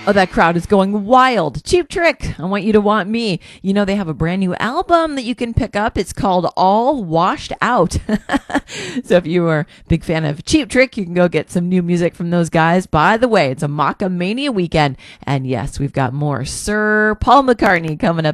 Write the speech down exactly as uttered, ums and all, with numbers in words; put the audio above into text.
Oh, that crowd is going wild. Cheap Trick, I Want You to Want Me. You know, they have a brand new album that you can pick up. It's called All Washed Out. So if you are a big fan of Cheap Trick, you can go get some new music from those guys. By the way, it's a Maca Mania weekend. And yes, we've got more Sir Paul McCartney coming up